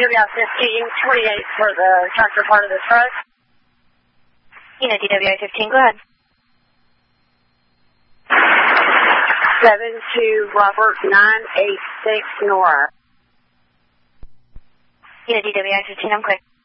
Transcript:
DWI 15, 28 for the tractor part of the truck. Unit DWI 15, go ahead. 72 Robert 986 Nora. Unit DWI 15, I'm quick.